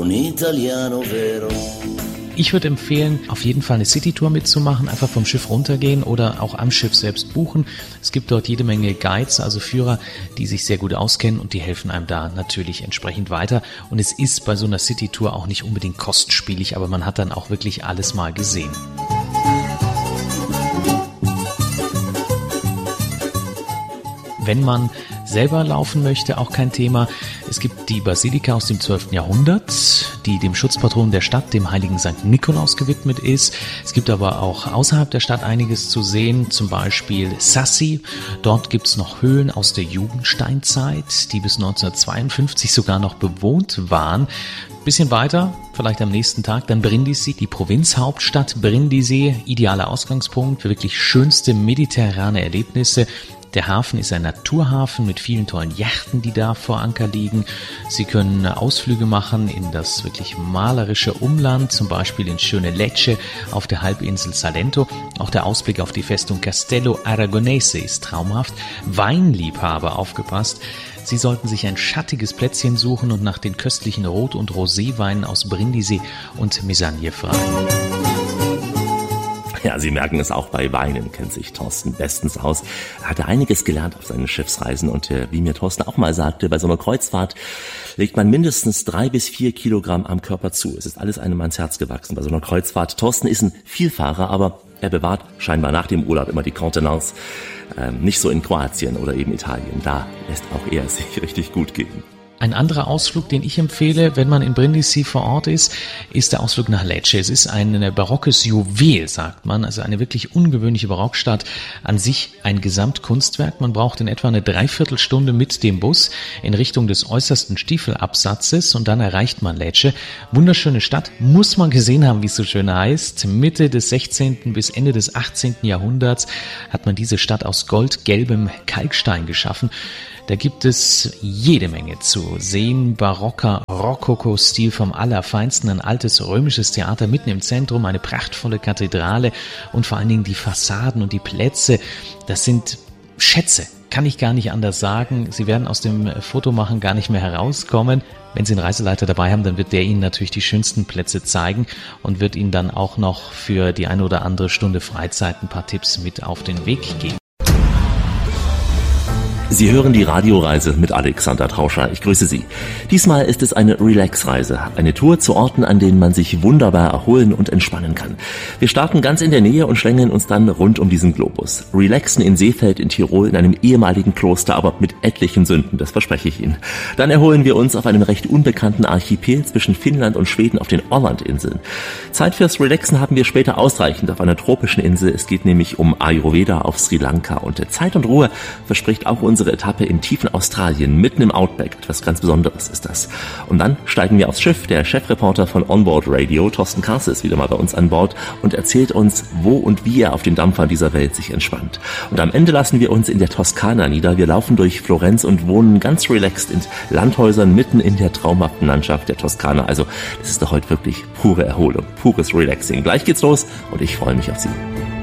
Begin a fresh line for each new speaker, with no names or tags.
un italiano vero.
Ich würde empfehlen, auf jeden Fall eine Citytour mitzumachen, einfach vom Schiff runtergehen oder auch am Schiff selbst buchen. Es gibt dort jede Menge Guides, also Führer, die sich sehr gut auskennen und die helfen einem da natürlich entsprechend weiter. Und es ist bei so einer Citytour auch nicht unbedingt kostspielig, aber man hat dann auch wirklich alles mal gesehen. Wenn man selber laufen möchte, auch kein Thema. Es gibt die Basilika aus dem 12. Jahrhundert, die dem Schutzpatron der Stadt, dem heiligen St. Nikolaus, gewidmet ist. Es gibt aber auch außerhalb der Stadt einiges zu sehen, zum Beispiel Sassi. Dort gibt es noch Höhlen aus der Jugendsteinzeit, die bis 1952 sogar noch bewohnt waren. Bisschen weiter, vielleicht am nächsten Tag, dann Brindisi, die Provinzhauptstadt Brindisi, idealer Ausgangspunkt für wirklich schönste mediterrane Erlebnisse. Der Hafen ist ein Naturhafen mit vielen tollen Yachten, die da vor Anker liegen. Sie können Ausflüge machen in das wirklich malerische Umland, zum Beispiel ins schöne Lecce auf der Halbinsel Salento. Auch der Ausblick auf die Festung Castello Aragonese ist traumhaft. Weinliebhaber, aufgepasst! Sie sollten sich ein schattiges Plätzchen suchen und nach den köstlichen Rot- und Roséweinen aus Brindisi und Mesagne fragen.
Ja, Sie merken es, auch bei Weinen kennt sich Thorsten bestens aus. Er hatte einiges gelernt auf seinen Schiffsreisen und wie mir Thorsten auch mal sagte, bei so einer Kreuzfahrt legt man mindestens 3 bis 4 Kilogramm am Körper zu. Es ist alles einem ans Herz gewachsen bei so einer Kreuzfahrt. Thorsten ist ein Vielfahrer, aber er bewahrt scheinbar nach dem Urlaub immer die Kontenance. Nicht so in Kroatien oder eben Italien. Da lässt auch er es sich richtig gut gehen.
Ein anderer Ausflug, den ich empfehle, wenn man in Brindisi vor Ort ist der Ausflug nach Lecce. Es ist ein barockes Juwel, sagt man, also eine wirklich ungewöhnliche Barockstadt. An sich ein Gesamtkunstwerk. Man braucht in etwa eine Dreiviertelstunde mit dem Bus in Richtung des äußersten Stiefelabsatzes und dann erreicht man Lecce. Wunderschöne Stadt, muss man gesehen haben, wie es so schön heißt. Mitte des 16. bis Ende des 18. Jahrhunderts hat man diese Stadt aus goldgelbem Kalkstein geschaffen. Da gibt es jede Menge zu sehen. Barocker Rokoko-Stil vom Allerfeinsten, ein altes römisches Theater mitten im Zentrum, eine prachtvolle Kathedrale und vor allen Dingen die Fassaden und die Plätze. Das sind Schätze, kann ich gar nicht anders sagen. Sie werden aus dem Fotomachen gar nicht mehr herauskommen. Wenn Sie einen Reiseleiter dabei haben, dann wird der Ihnen natürlich die schönsten Plätze zeigen und wird Ihnen dann auch noch für die eine oder andere Stunde Freizeit ein paar Tipps mit auf den Weg geben.
Sie hören die Radioreise mit Alexander Tauscher. Ich grüße Sie. Diesmal ist es eine Relax-Reise, eine Tour zu Orten, an denen man sich wunderbar erholen und entspannen kann. Wir starten ganz in der Nähe und schlängeln uns dann rund um diesen Globus. Relaxen in Seefeld in Tirol in einem ehemaligen Kloster, aber mit etlichen Sünden, das verspreche ich Ihnen. Dann erholen wir uns auf einem recht unbekannten Archipel zwischen Finnland und Schweden auf den Ålandinseln. Zeit fürs Relaxen haben wir später ausreichend auf einer tropischen Insel. Es geht nämlich um Ayurveda auf Sri Lanka und Zeit und Ruhe verspricht auch unsere Etappe in tiefen Australien, mitten im Outback. Etwas ganz Besonderes ist das. Und dann steigen wir aufs Schiff. Der Chefreporter von Onboard Radio, Thorsten Karse, ist wieder mal bei uns an Bord und erzählt uns, wo und wie er auf den Dampfern dieser Welt sich entspannt. Und am Ende lassen wir uns in der Toskana nieder. Wir laufen durch Florenz und wohnen ganz relaxed in Landhäusern mitten in der traumhaften Landschaft der Toskana. Also das ist doch heute wirklich pure Erholung, pures Relaxing. Gleich geht's los und ich freue mich auf Sie.